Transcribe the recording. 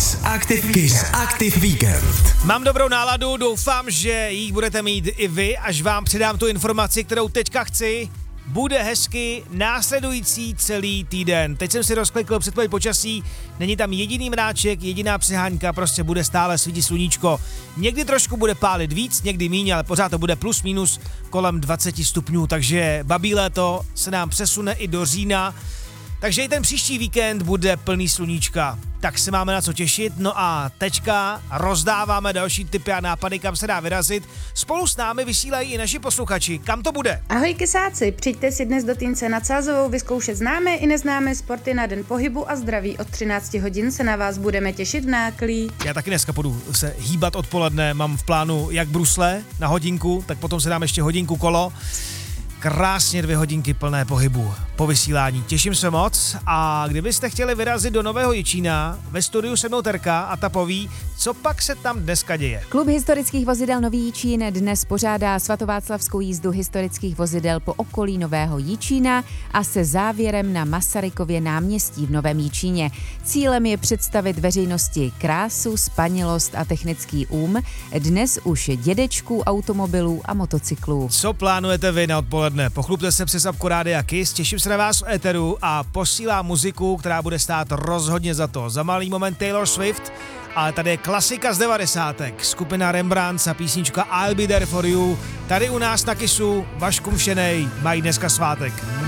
Kiss Active Weekend. Mám dobrou náladu, doufám, že ji budete mít i vy, až vám předám tu informaci, kterou teďka chci. Bude hezky následující celý týden. Teď jsem si rozklikl předpověď počasí, není tam jediný mráček, jediná přehánka, prostě bude stále svítit sluníčko. Někdy trošku bude pálit víc, někdy míň, ale pořád to bude plus minus kolem 20 stupňů, takže babí léto se nám přesune i do října. Takže i ten příští víkend bude plný sluníčka. Tak se máme na co těšit. No a teďka rozdáváme další tipy a nápady, kam se dá vyrazit. Spolu s námi vysílají i naši posluchači. Kam to bude? Ahoj kysáci, přijďte si dnes do Týnce nad Sázovou vyzkoušet známé i neznámé sporty na Den pohybu a zdraví. Od 13 hodin se na vás budeme těšit v Náklí. Já taky dneska půjdu se hýbat odpoledne. Mám v plánu jak brusle na hodinku, tak potom se dám ještě hodinku kolo. Krásně 2 hodinky plné pohybu po vysílání. Těším se moc a kdybyste chtěli vyrazit do Nového Jičína, ve studiu se mnou Terka a ta poví, co pak se tam dneska děje. Klub historických vozidel Nový Jičín dnes pořádá svatováclavskou jízdu historických vozidel po okolí Nového Jičína a se závěrem na Masarykově náměstí v Novém Jičíně. Cílem je představit veřejnosti krásu, spanilost a technický dnes už dědečků, automobilů a motocyklů. Co plánujete vy na odpoledne? Pochlupte se přes apku Rádia Kiss, těším se na vás v éteru a posílám muziku, která bude stát rozhodně za to. Za malý moment Taylor Swift, ale tady je klasika z 90. Skupina Rembrandt a písnička I'll Be There For You. Tady u nás na Kissu Vašku Mšenej mají dneska svátek.